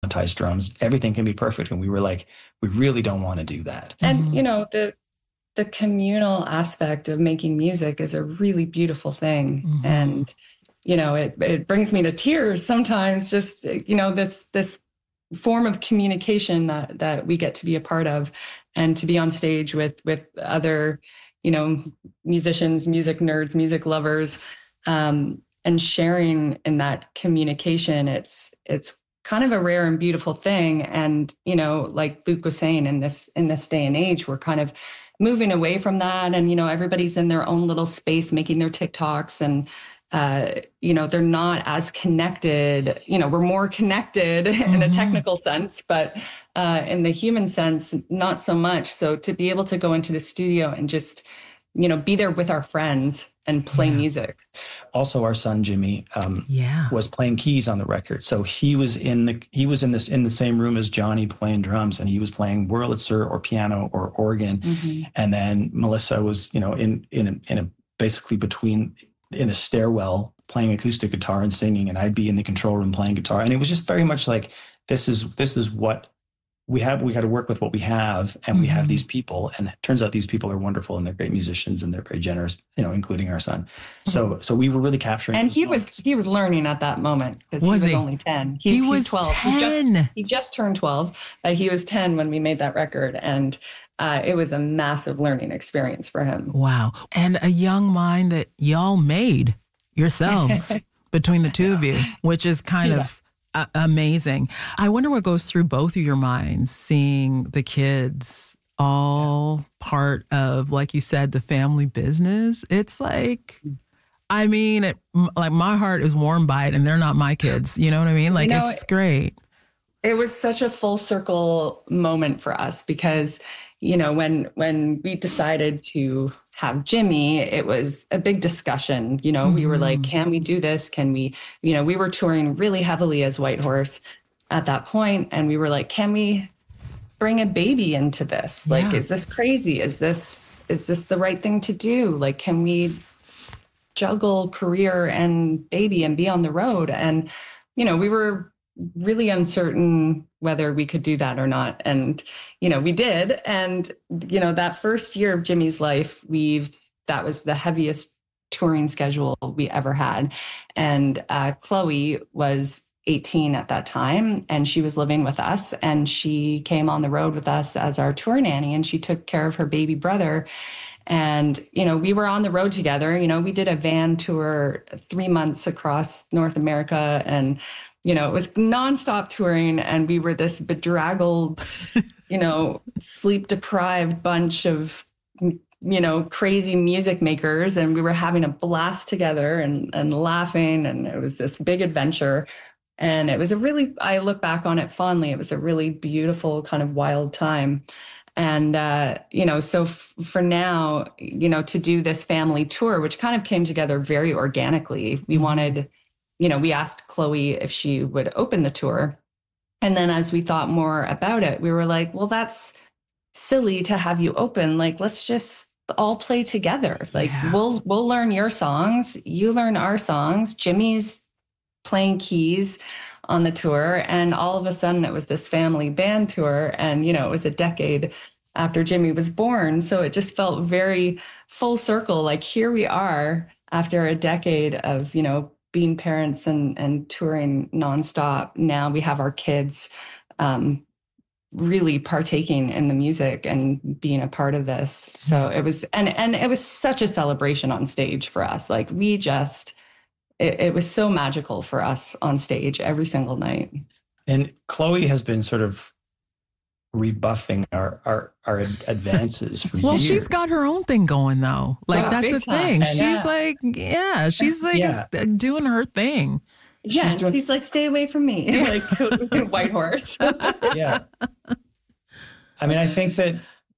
monetize drums. Everything can be perfect. And we were like, we really don't want to do that. And, the communal aspect of making music is a really beautiful thing. Mm-hmm. And, it brings me to tears sometimes, just, this form of communication that we get to be a part of, and to be on stage with other, musicians, music nerds, music lovers, and sharing in that communication. It's kind of a rare and beautiful thing. And, like Luke was saying, in this day and age, we're kind of moving away from that. And, everybody's in their own little space making their TikToks, and, they're not as connected. We're more connected in a technical sense, but in the human sense, not so much. So to be able to go into the studio and just, be there with our friends and play music. Also, our son Jimmy was playing keys on the record, so he was in the same room as Johnny playing drums, and he was playing Wurlitzer or piano or organ, and then Melissa was in a basically between in the stairwell playing acoustic guitar and singing, and I'd be in the control room playing guitar, and it was just very much like this is what we have. We got to work with what we have, and we have these people, and it turns out these people are wonderful, and they're great musicians, and they're very generous, including our son. So we were really capturing. And he was learning at that moment, because he was only 10. He was 12. 10. He just turned 12. He was 10 when we made that record, and it was a massive learning experience for him. Wow. And a young mind that y'all made yourselves between the two of you, which is kind of amazing. I wonder what goes through both of your minds, seeing the kids all part of, like you said, the family business. It's like, like my heart is warmed by it, and they're not my kids. You know what I mean? Like, it's great. It was such a full circle moment for us, because, when we decided to have Jimmy, it was a big discussion. We were like, can we do this? Can we, we were touring really heavily as Whitehorse at that point. And we were like, can we bring a baby into this? Like, is this crazy? Is this the right thing to do? Like, can we juggle career and baby and be on the road? And, we were really uncertain whether we could do that or not. And, we did. And, that first year of Jimmy's life, that was the heaviest touring schedule we ever had. And Chloe was 18 at that time, and she was living with us, and she came on the road with us as our tour nanny, and she took care of her baby brother. And, we were on the road together. We did a van tour 3 months across North America, and it was nonstop touring, and we were this bedraggled, sleep deprived bunch of, crazy music makers. And we were having a blast together and laughing. And it was this big adventure. And it was I look back on it fondly. It was a really beautiful kind of wild time. And, so for now, to do this family tour, which kind of came together very organically, we wanted, we asked Chloe if she would open the tour. And then as we thought more about it, we were like, well, that's silly to have you open. Like, let's just all play together. Like, we'll learn your songs. You learn our songs. Jimmy's playing keys on the tour. And all of a sudden it was this family band tour. And, it was a decade after Jimmy was born. So it just felt very full circle. Like, here we are after a decade of, being parents and touring nonstop. Now we have our kids really partaking in the music and being a part of this. So it was, and it was such a celebration on stage for us. Like, it was so magical for us on stage every single night. And Chloe has been sort of rebuffing our advances for well, years. She's got her own thing going though. Like, that's a thing. And she's doing her thing. Yeah, she's like, stay away from me, like Whitehorse. Yeah. I mean, I think that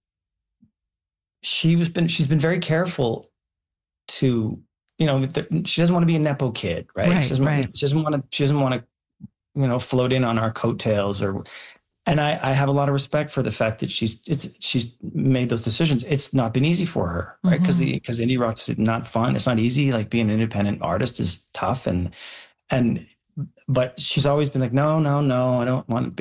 she's been very careful to, she doesn't want to be a Nepo kid, right? She doesn't want to, float in on our coattails and I have a lot of respect for the fact that she's made those decisions. It's not been easy for her, right? Because indie rock is not fun. It's not easy. Like, being an independent artist is tough, and but she's always been like, no, I don't want to